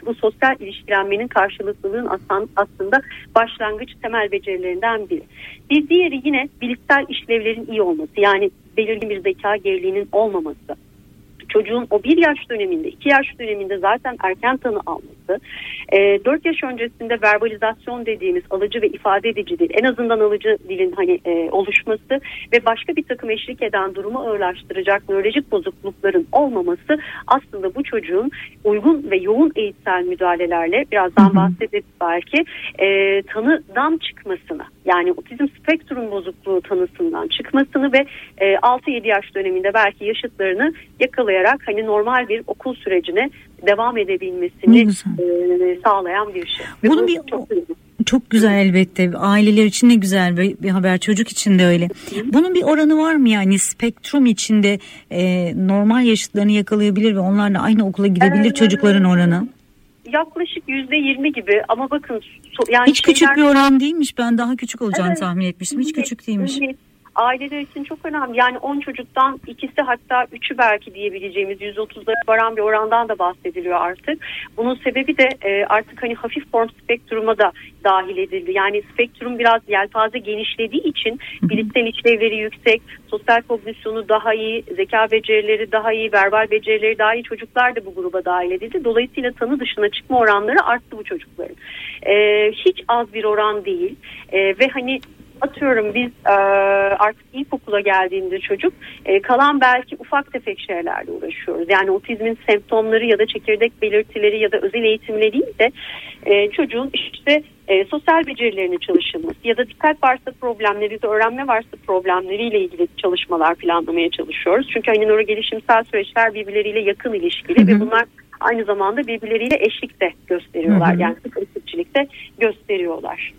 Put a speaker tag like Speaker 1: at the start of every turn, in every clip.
Speaker 1: bu sosyal ilişkilenmenin, karşılıklılığın aslında başlangıç temel becerilerinden biri. Bir diğeri yine bilişsel işlevlerin iyi olması, yani belirgin bir zeka geriliğinin olmaması. Çocuğun o 1 yaş döneminde, 2 yaş döneminde zaten erken tanı alması, 4 yaş öncesinde verbalizasyon dediğimiz alıcı ve ifade edici dil, en azından alıcı dilin oluşması ve başka bir takım eşlik eden durumu ağırlaştıracak nörolojik bozuklukların olmaması aslında bu çocuğun uygun ve yoğun eğitsel müdahalelerle, birazdan bahsederiz belki, tanıdan çıkmasına, yani otizm spektrum bozukluğu tanısından çıkmasını ve 6-7 yaş döneminde belki yaşıtlarını yakalayarak normal bir okul sürecine devam edebilmesini sağlayan bir şey.
Speaker 2: Bunun çok güzel, elbette aileler için de güzel bir haber, çocuk için de öyle. Bunun bir oranı var mı, yani spektrum içinde normal yaşıtlarını yakalayabilir ve onlarla aynı okula gidebilir çocukların oranı?
Speaker 1: Yaklaşık %20 gibi, ama bakın yani
Speaker 2: hiç küçük bir oran değilmiş. Ben daha küçük olacağını tahmin etmiştim. Hiç küçük değilmiş.
Speaker 1: Aileler için çok önemli. Yani 10 çocuktan ikisi, hatta 3'ü belki diyebileceğimiz 130'lara varan bir orandan da bahsediliyor artık. Bunun sebebi de artık hafif form spektruma da dahil edildi. Yani spektrum biraz yelpaze genişlediği için bilişsel işlevleri yüksek, sosyal kognisyonu daha iyi, zeka becerileri daha iyi, verbal becerileri daha iyi çocuklar da bu gruba dahil edildi. Dolayısıyla tanı dışına çıkma oranları arttı bu çocukların. Hiç az bir oran değil. Ve atıyorum biz artık ilkokula geldiğinde çocuk kalan belki ufak tefek şeylerle uğraşıyoruz. Yani otizmin semptomları ya da çekirdek belirtileri ya da özel eğitimle değil de çocuğun sosyal becerilerine çalışılması ya da dikkat varsa problemleri ya da öğrenme varsa problemleriyle ilgili çalışmalar planlamaya çalışıyoruz. Çünkü nörogelişimsel süreçler birbirleriyle yakın ilişkili ve bunlar aynı zamanda birbirleriyle eşlik de gösteriyorlar. Yani sık eşlikçilik de gösteriyorlar.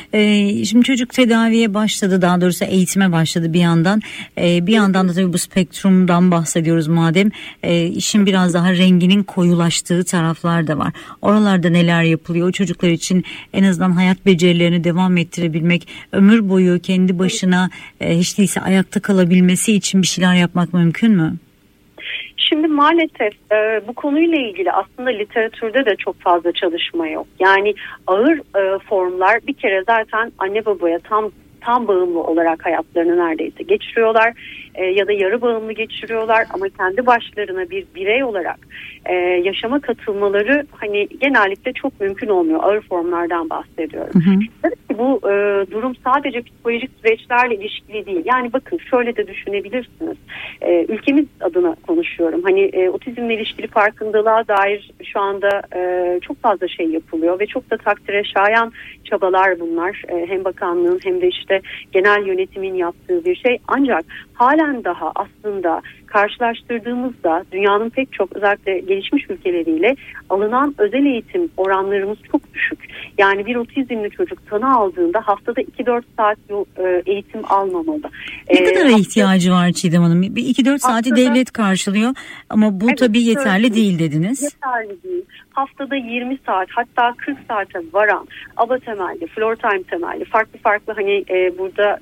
Speaker 2: Şimdi çocuk tedaviye başladı, daha doğrusu eğitime başladı bir yandan. Bir yandan da tabii bu spektrumdan bahsediyoruz madem. İşin biraz daha renginin koyulaştığı taraflar da var. Oralarda neler yapılıyor? O çocuklar için en azından hayat becerilerini devam ettirebilmek, ömür boyu kendi başına hiç değilse ayakta kalabilmesi için bir şeyler yapmak mümkün mü?
Speaker 1: Şimdi maalesef bu konuyla ilgili aslında literatürde de çok fazla çalışma yok. Yani ağır formlar bir kere zaten anne babaya tam bağımlı olarak hayatlarını neredeyse geçiriyorlar ya da yarı bağımlı geçiriyorlar, ama kendi başlarına bir birey olarak yaşama katılmaları genellikle çok mümkün olmuyor. Ağır formlardan bahsediyorum. Tabii ki bu durum sadece psikolojik süreçlerle ilişkili değil. Yani bakın şöyle de düşünebilirsiniz. Ülkemiz adına konuşuyorum. Otizmle ilişkili farkındalığa dair şu anda çok fazla şey yapılıyor ve çok da takdire şayan çabalar bunlar. Hem bakanlığın hem de genel yönetimin yaptığı bir şey. Ancak halen daha aslında karşılaştırdığımızda dünyanın pek çok, özellikle gelişmiş ülkeleriyle alınan özel eğitim oranlarımız çok düşük. Yani bir otizmli çocuk tanı aldığında haftada 2-4 saat eğitim almamalı.
Speaker 2: Ne kadar ihtiyacı var Çiğdem Hanım? Bir 2-4 saati devlet karşılıyor ama bu tabii yeterli değil dediniz.
Speaker 1: Yeterli değil. Haftada 20 saat, hatta 40 saate varan ABA temelli, floor time temelli, farklı burada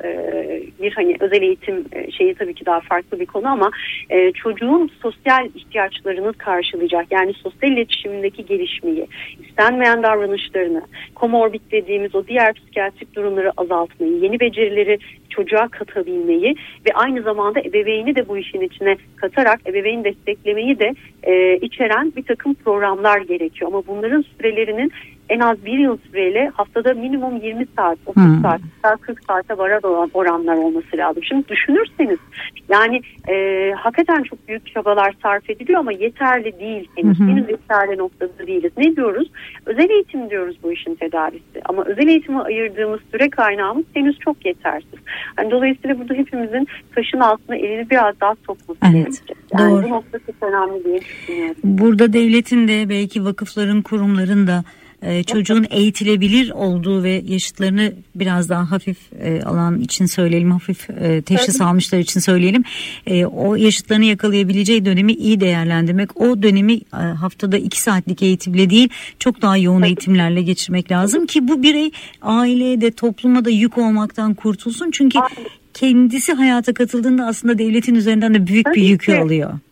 Speaker 1: bir özel eğitim şeyi tabii ki daha farklı bir konu, ama çocuğun sosyal ihtiyaçlarını karşılayacak, yani sosyal iletişimindeki gelişmeyi, istenmeyen davranışlarını, komorbid dediğimiz o diğer psikiyatrik durumları azaltmayı, yeni becerileri çocuğa katabilmeyi ve aynı zamanda ebeveyni de bu işin içine katarak ebeveyn desteklemeyi de içeren bir takım programlar gerekiyor. Ama bunların sürelerinin en az bir yıl süreyle haftada minimum 20 saat, 30 saat, 40 saate varan oranlar olması lazım. Şimdi düşünürseniz yani hakikaten çok büyük çabalar sarf ediliyor ama yeterli değil. Henüz yeterli noktada değiliz. Ne diyoruz? Özel eğitim diyoruz bu işin tedavisi. Ama özel eğitime ayırdığımız süre kaynağımız henüz çok yetersiz. Dolayısıyla burada hepimizin taşın altına elini biraz daha sokması gerekecek. Yani
Speaker 2: doğru.
Speaker 1: Bu nokta çok önemli diye düşünüyorum.
Speaker 2: Burada devletin de, belki vakıfların, kurumların da çocuğun eğitilebilir olduğu ve yaşıtlarını biraz daha hafif alan için söyleyelim, hafif teşhis almışlar için söyleyelim, o yaşıtlarını yakalayabileceği dönemi iyi değerlendirmek, o dönemi haftada 2 saatlik eğitimle değil çok daha yoğun eğitimlerle geçirmek lazım ki bu birey aileye de topluma da yük olmaktan kurtulsun, çünkü kendisi hayata katıldığında aslında devletin üzerinden de büyük bir yükü alıyor.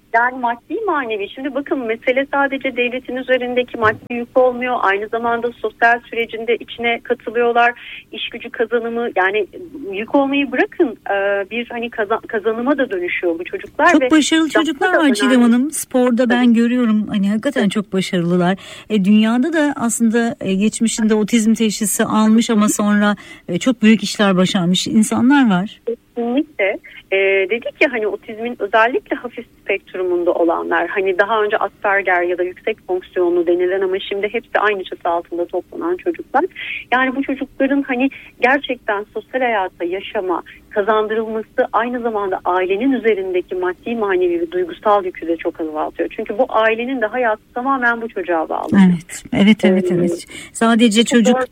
Speaker 1: Yani maddi manevi. Şimdi bakın, mesele sadece devletin üzerindeki maddi yük olmuyor. Aynı zamanda sosyal sürecinde içine katılıyorlar. İş gücü kazanımı, yani yük olmayı bırakın, bir hani kazanıma da dönüşüyor bu çocuklar.
Speaker 2: Çok başarılı çocuklar var Çiğdem Hanım. Sporda ben görüyorum. Hani hakikaten çok başarılılar. Dünyada da aslında geçmişinde otizm teşhisi almış ama sonra çok büyük işler başarmış insanlar var.
Speaker 1: Kesinlikle. Dedik ya hani otizmin özellikle hafif spektrumunda olanlar, hani daha önce Asperger ya da yüksek fonksiyonlu denilen ama şimdi hepsi aynı çatı altında toplanan çocuklar. Yani bu çocukların hani gerçekten sosyal hayata yaşama kazandırılması aynı zamanda ailenin üzerindeki maddi manevi ve duygusal yükü de çok azaltıyor. Çünkü bu ailenin de hayatı tamamen bu çocuğa bağlı.
Speaker 2: Evet. Sadece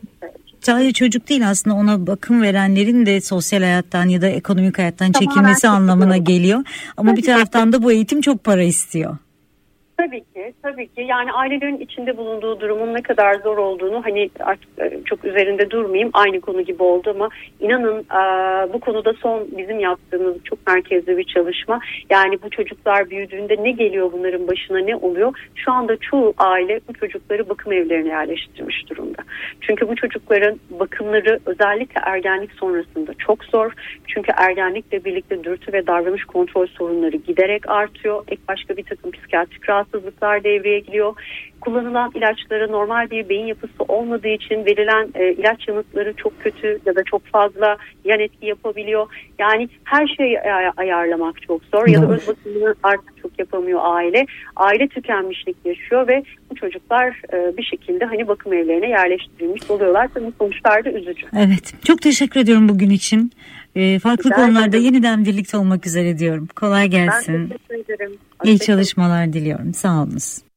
Speaker 2: çocuk değil, aslında ona bakım verenlerin de sosyal hayattan ya da ekonomik hayattan çekilmesi anlamına geliyor. Ama bir taraftan da bu eğitim çok para istiyor.
Speaker 1: Tabii ki yani ailelerin içinde bulunduğu durumun ne kadar zor olduğunu hani artık çok üzerinde durmayayım, aynı konu gibi oldu ama inanın bu konuda son bizim yaptığımız çok merkezli bir çalışma. Yani bu çocuklar büyüdüğünde ne geliyor, bunların başına ne oluyor? Şu anda çoğu aile bu çocukları bakım evlerine yerleştirmiş durumda. Çünkü bu çocukların bakımları özellikle ergenlik sonrasında çok zor. Çünkü ergenlikle birlikte dürtü ve davranış kontrol sorunları giderek artıyor. Başka bir takım psikiyatrik rahatsızlıklar devreye giriyor. Kullanılan ilaçlara normal bir beyin yapısı olmadığı için verilen ilaç yanıtları çok kötü ya da çok fazla yan etki yapabiliyor. Yani her şeyi ayarlamak çok zor. Ya da öz bakımını artık çok yapamıyor aile. Aile tükenmişlik yaşıyor ve bu çocuklar bir şekilde hani bakım evlerine yerleştirilmiş oluyorlar. Tabii sonuçlar da üzücü.
Speaker 2: Evet. Çok teşekkür ediyorum bugün için. Farklı konularda yeniden birlikte olmak üzere diyorum. Kolay gelsin.
Speaker 1: Ben teşekkür ederim.
Speaker 2: İyi çalışmalar diliyorum. Sağ olunuz.